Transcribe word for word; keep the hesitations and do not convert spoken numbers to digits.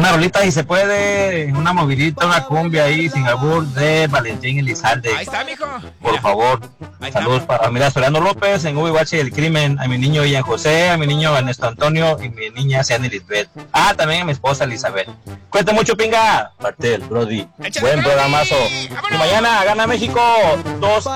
una rolita y se puede, una movidita, una cumbia ahí, sin albur, de Valentín Elizalde. Ahí está, mijo. Por Mira. favor. Ahí Saludos está. para, mira, Soriano López en V I H del Crimen, a mi niño Ian José, a mi niño Ernesto Antonio y mi niña Seani Lisbeth. Ah, también a mi esposa Elizabeth. Cuenta mucho, pinga. Martel, Brody. Échale, Buen Brody. programazo. ¡Vámonos! Y mañana gana México dos